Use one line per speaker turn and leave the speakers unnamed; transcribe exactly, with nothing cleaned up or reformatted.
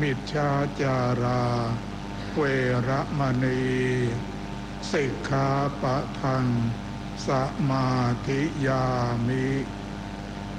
มิจฉาจาราเวระมณีสิกขาปะทังสมาธิยามิ